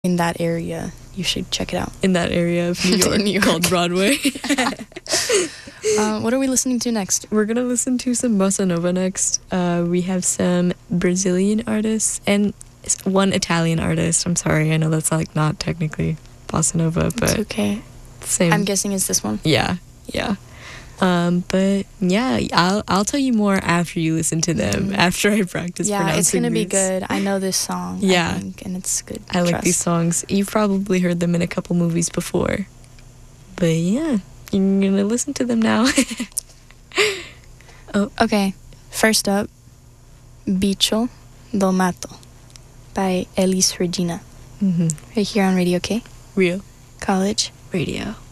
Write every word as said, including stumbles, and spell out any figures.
in that area, you should check it out. In that area of New York, New York. called Broadway. uh, what are we listening to next? We're gonna listen to some bossa nova next. Uh, we have some Brazilian artists and one Italian artist. I'm sorry, I know that's like not technically bossa nova, but It's okay. same. I'm guessing it's this one. Yeah, yeah. Um, but yeah, I'll I'll tell you more after you listen to them. Mm. After I practice Yeah, pronouncing it's gonna be these. good. I know this song. Yeah. I think, and it's good. I like Trust. these songs. You've probably heard them in a couple movies before. But yeah, you're gonna listen to them now. Oh, Okay, first up, Bicho do Mato by Elis Regina. mm-hmm. Right here on Radio K, Real College. Radio.